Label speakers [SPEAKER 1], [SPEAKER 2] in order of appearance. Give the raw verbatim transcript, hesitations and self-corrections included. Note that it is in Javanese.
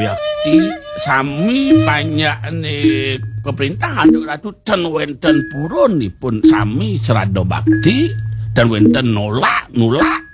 [SPEAKER 1] Yakti sami panyakne pemerintahan Ratu ten wenten purunipun sami serada bakti dan wenten nolak nolak